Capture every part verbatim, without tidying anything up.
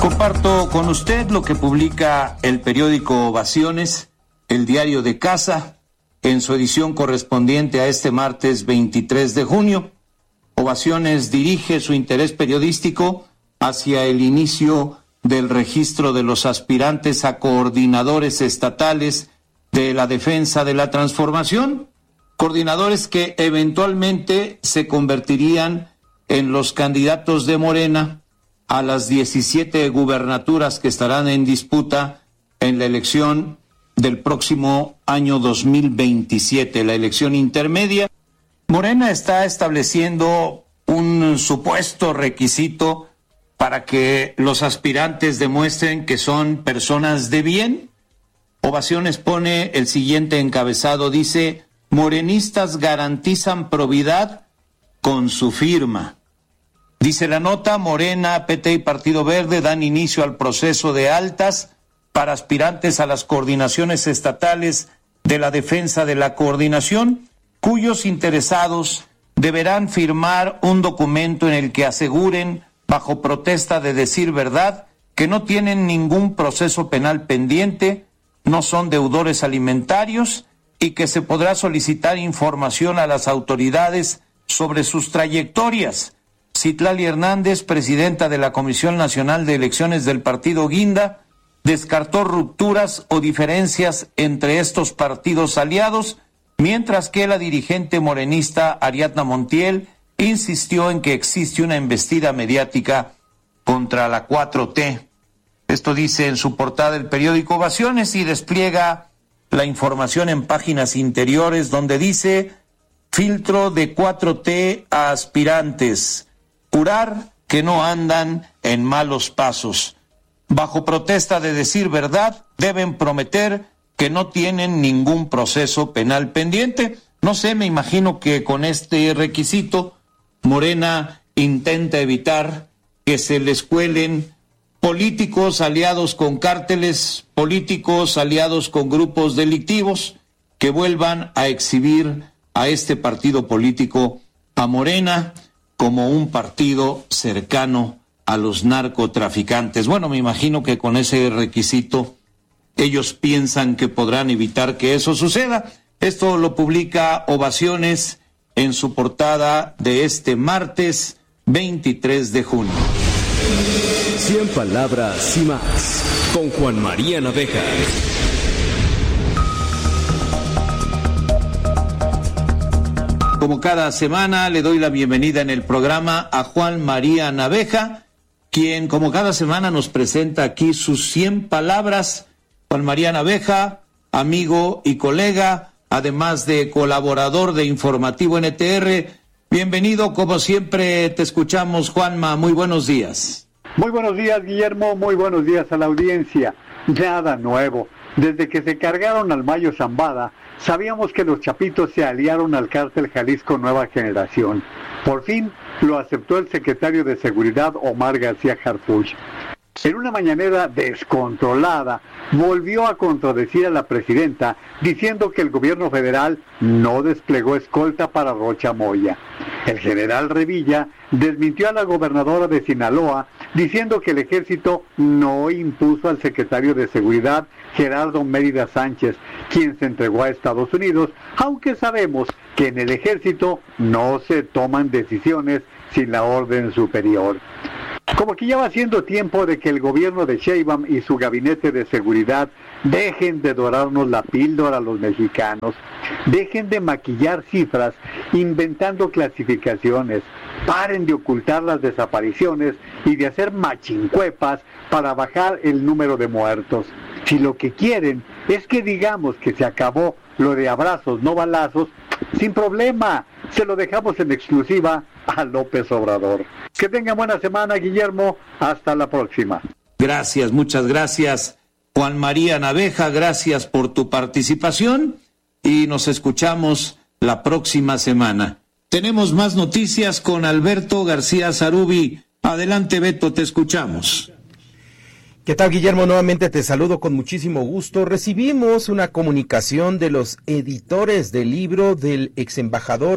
Comparto con usted lo que publica el periódico Ovaciones, el diario de casa, en su edición correspondiente a este martes veintitrés de junio. Ovaciones dirige su interés periodístico hacia el inicio del registro de los aspirantes a coordinadores estatales de la defensa de la transformación, coordinadores que eventualmente se convertirían en los candidatos de Morena a las diecisiete gubernaturas que estarán en disputa en la elección del próximo año dos mil veintisiete, la elección intermedia. Morena está estableciendo un supuesto requisito para que los aspirantes demuestren que son personas de bien. Ovaciones pone el siguiente encabezado, dice: morenistas garantizan probidad con su firma. Dice la nota: Morena, P T y Partido Verde dan inicio al proceso de altas para aspirantes a las coordinaciones estatales de la defensa de la coordinación, cuyos interesados deberán firmar un documento en el que aseguren, bajo protesta de decir verdad, que no tienen ningún proceso penal pendiente, no son deudores alimentarios y que se podrá solicitar información a las autoridades sobre sus trayectorias. Citlali Hernández, presidenta de la Comisión Nacional de Elecciones del Partido Guinda, descartó rupturas o diferencias entre estos partidos aliados, mientras que la dirigente morenista Ariadna Montiel insistió en que existe una embestida mediática contra la cuatro T. Esto dice en su portada el periódico Ovaciones y despliega la información en páginas interiores donde dice: filtro de cuatro T a aspirantes. Jurar que no andan en malos pasos. Bajo protesta de decir verdad, deben prometer que no tienen ningún proceso penal pendiente. No sé, me imagino que con este requisito, Morena intenta evitar que se les cuelen políticos aliados con cárteles, políticos aliados con grupos delictivos, que vuelvan a exhibir a este partido político, a Morena, como un partido cercano a los narcotraficantes. Bueno, me imagino que con ese requisito ellos piensan que podrán evitar que eso suceda. Esto lo publica Ovaciones en su portada de este martes veintitrés de junio. Cien palabras y más, con Juan María Naveja. Como cada semana, le doy la bienvenida en el programa a Juan María Naveja, quien como cada semana nos presenta aquí sus cien palabras. Juan María Naveja, amigo y colega, además de colaborador de Informativo N T R. Bienvenido, como siempre te escuchamos, Juanma, muy buenos días. Muy buenos días, Guillermo, muy buenos días a la audiencia. Nada nuevo. Desde que se cargaron al Mayo Zambada, sabíamos que los chapitos se aliaron al cártel Jalisco Nueva Generación. Por fin lo aceptó el secretario de Seguridad, Omar García Harfuch. En una mañanera descontrolada, volvió a contradecir a la presidenta, diciendo que el gobierno federal no desplegó escolta para Rocha Moya. El general Revilla desmintió a la gobernadora de Sinaloa, diciendo que el ejército no impuso al secretario de Seguridad, Gerardo Mérida Sánchez, quien se entregó a Estados Unidos, aunque sabemos que en el ejército no se toman decisiones sin la orden superior. Como que ya va siendo tiempo de que el gobierno de Sheinbaum y su gabinete de seguridad dejen de dorarnos la píldora a los mexicanos, dejen de maquillar cifras inventando clasificaciones, paren de ocultar las desapariciones y de hacer machincuepas para bajar el número de muertos. Si lo que quieren es que digamos que se acabó lo de abrazos, no balazos, sin problema, se lo dejamos en exclusiva a López Obrador. Que tengan buena semana, Guillermo. Hasta la próxima. Gracias, muchas gracias, Juan María Naveja. Gracias por tu participación y nos escuchamos la próxima semana. Tenemos más noticias con Alberto García Zarubi. Adelante, Beto, te escuchamos. ¿Qué tal, Guillermo? Nuevamente te saludo con muchísimo gusto. Recibimos una comunicación de los editores del libro del ex embajador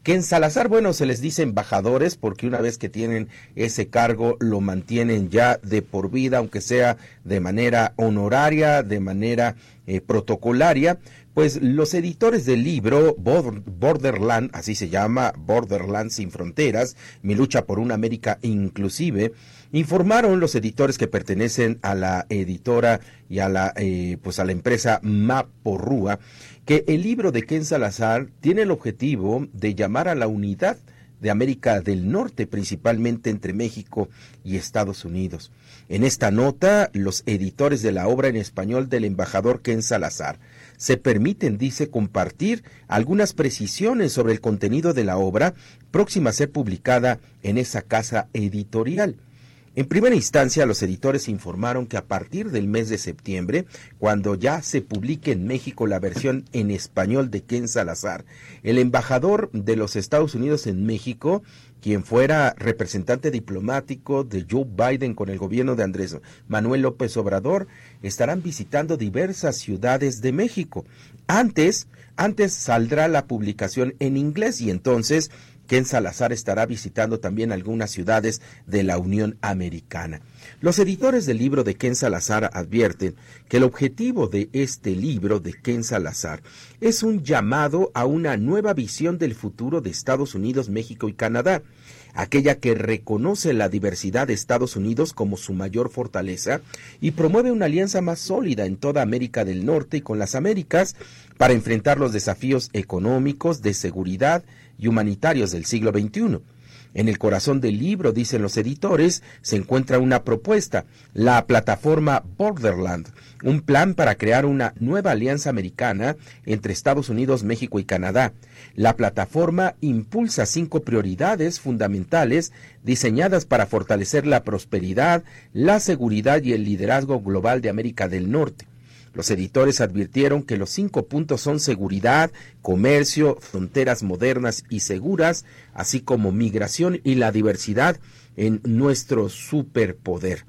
Ken Salazar, bueno, se les dice embajadores porque una vez que tienen ese cargo lo mantienen ya de por vida, aunque sea de manera honoraria, de manera eh, protocolaria. Pues los editores del libro Borderland, así se llama, Borderland sin fronteras, mi lucha por una América inclusive, informaron los editores que pertenecen a la editora y a la eh, pues a la empresa Maporrúa que el libro de Ken Salazar tiene el objetivo de llamar a la unidad de América del Norte, principalmente entre México y Estados Unidos. En esta nota, los editores de la obra en español del embajador Ken Salazar se permiten, dice, compartir algunas precisiones sobre el contenido de la obra próxima a ser publicada en esa casa editorial. En primera instancia, los editores informaron que a partir del mes de septiembre, cuando ya se publique en México la versión en español de Ken Salazar, el embajador de los Estados Unidos en México, quien fuera representante diplomático de Joe Biden con el gobierno de Andrés Manuel López Obrador, estarán visitando diversas ciudades de México. Antes, antes saldrá la publicación en inglés y entonces Ken Salazar estará visitando también algunas ciudades de la Unión Americana. Los editores del libro de Ken Salazar advierten que el objetivo de este libro de Ken Salazar es un llamado a una nueva visión del futuro de Estados Unidos, México y Canadá, aquella que reconoce la diversidad de Estados Unidos como su mayor fortaleza y promueve una alianza más sólida en toda América del Norte y con las Américas para enfrentar los desafíos económicos, de seguridad y humanitarios del siglo veintiuno. En el corazón del libro, dicen los editores, se encuentra una propuesta, la plataforma Borderland, un plan para crear una nueva alianza americana entre Estados Unidos, México y Canadá. La plataforma impulsa cinco prioridades fundamentales diseñadas para fortalecer la prosperidad, la seguridad y el liderazgo global de América del Norte. Los editores advirtieron que los cinco puntos son seguridad, comercio, fronteras modernas y seguras, así como migración y la diversidad en nuestro superpoder.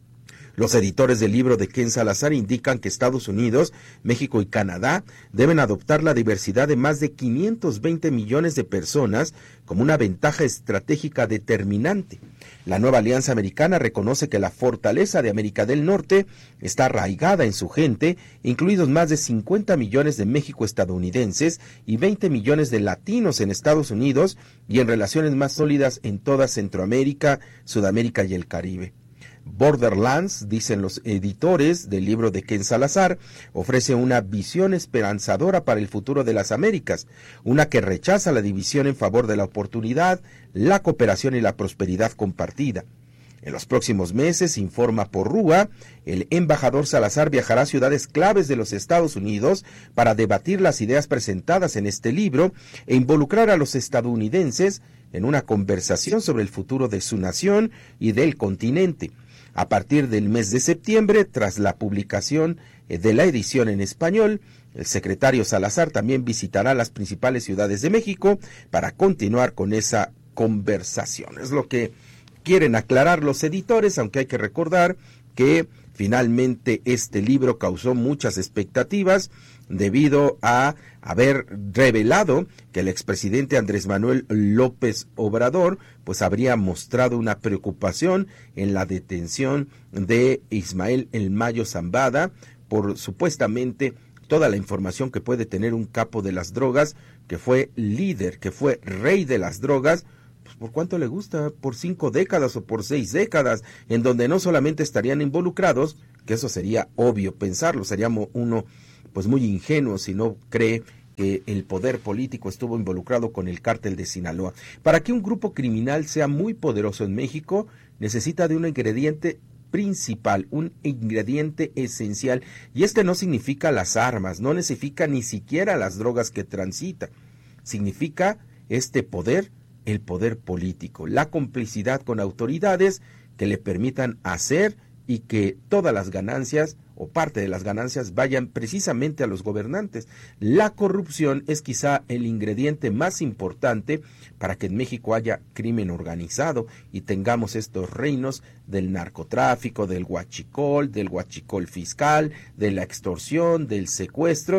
Los editores del libro de Ken Salazar indican que Estados Unidos, México y Canadá deben adoptar la diversidad de más de quinientos veinte millones de personas como una ventaja estratégica determinante. La nueva alianza americana reconoce que la fortaleza de América del Norte está arraigada en su gente, incluidos más de cincuenta millones de México-estadounidenses y veinte millones de latinos en Estados Unidos y en relaciones más sólidas en toda Centroamérica, Sudamérica y el Caribe. Borderlands, dicen los editores del libro de Ken Salazar, ofrece una visión esperanzadora para el futuro de las Américas, una que rechaza la división en favor de la oportunidad, la cooperación y la prosperidad compartida. En los próximos meses, informa Porrúa, el embajador Salazar viajará a ciudades claves de los Estados Unidos para debatir las ideas presentadas en este libro e involucrar a los estadounidenses en una conversación sobre el futuro de su nación y del continente. A partir del mes de septiembre, tras la publicación de la edición en español, el secretario Salazar también visitará las principales ciudades de México para continuar con esa conversación. Es lo que quieren aclarar los editores, aunque hay que recordar que finalmente este libro causó muchas expectativas debido a haber revelado que el expresidente Andrés Manuel López Obrador pues habría mostrado una preocupación en la detención de Ismael El Mayo Zambada por supuestamente toda la información que puede tener un capo de las drogas, que fue líder, que fue rey de las drogas, pues por cuánto le gusta, por cinco décadas o por seis décadas, en donde no solamente estarían involucrados, que eso sería obvio pensarlo, sería uno pues muy ingenuo si no cree que el poder político estuvo involucrado con el cártel de Sinaloa. Para que un grupo criminal sea muy poderoso en México, necesita de un ingrediente principal, un ingrediente esencial, y este no significa las armas, no significa ni siquiera las drogas que transita, significa este poder, el poder político, la complicidad con autoridades que le permitan hacer y que todas las ganancias o parte de las ganancias vayan precisamente a los gobernantes. La corrupción es quizá el ingrediente más importante para que en México haya crimen organizado y tengamos estos reinos del narcotráfico, del huachicol, del huachicol fiscal, de la extorsión, del secuestro,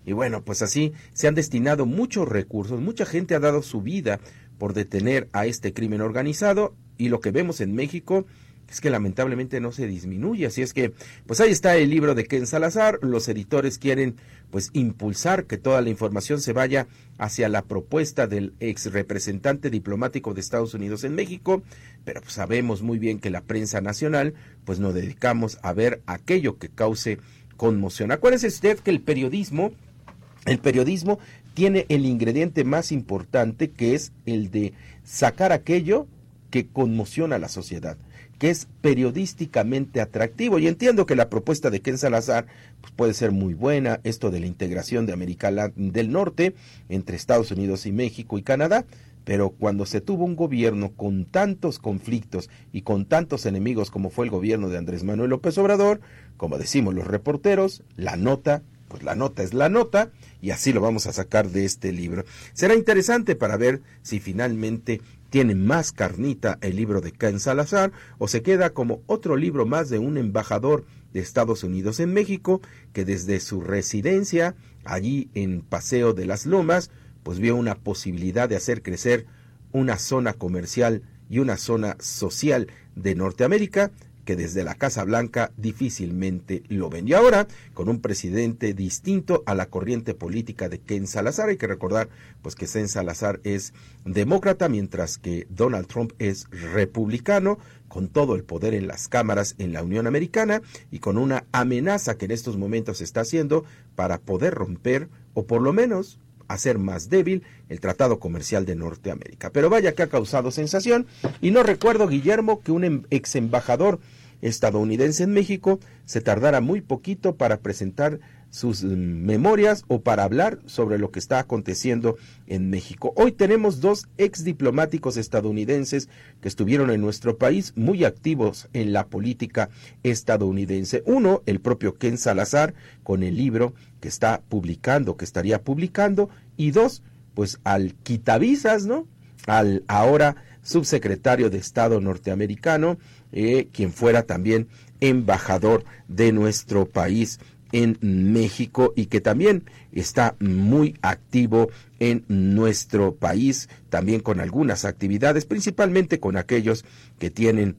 Y bueno, pues así se han destinado muchos recursos, mucha gente ha dado su vida por detener a este crimen organizado, y lo que vemos en México es que lamentablemente no se disminuye. Así es que, pues ahí está el libro de Ken Salazar. Los editores quieren pues impulsar que toda la información se vaya hacia la propuesta del ex representante diplomático de Estados Unidos en México, pero pues sabemos muy bien que la prensa nacional pues nos dedicamos a ver aquello que cause conmoción. Acuérdese usted que el periodismo, el periodismo tiene el ingrediente más importante, que es el de sacar aquello que conmociona a la sociedad, que es periodísticamente atractivo. Y entiendo que la propuesta de Ken Salazar pues puede ser muy buena, esto de la integración de América del Norte entre Estados Unidos y México y Canadá, pero cuando se tuvo un gobierno con tantos conflictos y con tantos enemigos como fue el gobierno de Andrés Manuel López Obrador, como decimos los reporteros, la nota, pues la nota es la nota, y así lo vamos a sacar de este libro. Será interesante para ver si finalmente tiene más carnita el libro de Ken Salazar, o se queda como otro libro más de un embajador de Estados Unidos en México, que desde su residencia allí en Paseo de las Lomas, pues vio una posibilidad de hacer crecer una zona comercial y una zona social de Norteamérica, que desde la Casa Blanca difícilmente lo ven. Y ahora, con un presidente distinto a la corriente política de Ken Salazar, hay que recordar pues que Ken Salazar es demócrata, mientras que Donald Trump es republicano, con todo el poder en las cámaras en la Unión Americana, y con una amenaza que en estos momentos se está haciendo para poder romper, o por lo menos hacer más débil, el Tratado Comercial de Norteamérica. Pero vaya que ha causado sensación, y no recuerdo, Guillermo, que un ex embajador estadounidense en México se tardara muy poquito para presentar sus memorias o para hablar sobre lo que está aconteciendo en México. Hoy tenemos dos ex diplomáticos estadounidenses que estuvieron en nuestro país muy activos en la política estadounidense. Uno, el propio Ken Salazar, con el libro que está publicando, que estaría publicando, y dos, pues al quitavisas, ¿no? Al ahora subsecretario de Estado norteamericano, eh, quien fuera también embajador de nuestro país en México, y que también está muy activo en nuestro país, también con algunas actividades, principalmente con aquellos que tienen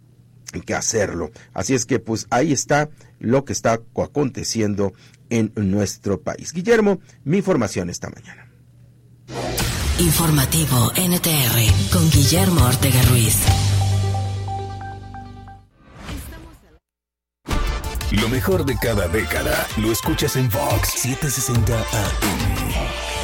que hacerlo. Así es que pues ahí está lo que está aconteciendo en nuestro país. Guillermo, mi información esta mañana. Informativo N T R con Guillermo Ortega Ruiz. Lo mejor de cada década lo escuchas en Vox setecientos sesenta A M.